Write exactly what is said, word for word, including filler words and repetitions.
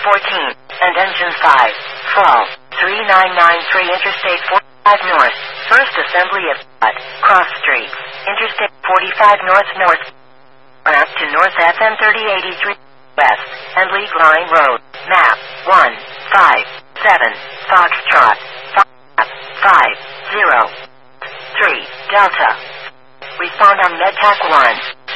fourteen, and engine five. Fall, three nine nine three Interstate forty-five North, First Assembly of God, Cross Street, Interstate forty-five North North, Ramp to North F M thirty eighty-three West, and League Line Road, map, one, five, seven, Foxtrot, five, zero, three, Delta. Respond on MedTac one.